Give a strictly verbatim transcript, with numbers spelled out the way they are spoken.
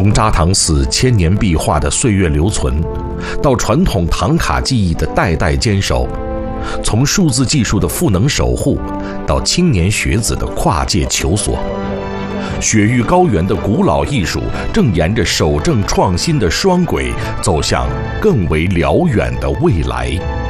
从扎唐寺千年壁画的岁月留存，到传统唐卡技艺的代代坚守，从数字技术的赋能守护，到青年学子的跨界求索，雪域高原的古老艺术正沿着守正创新的双轨，走向更为辽远的未来。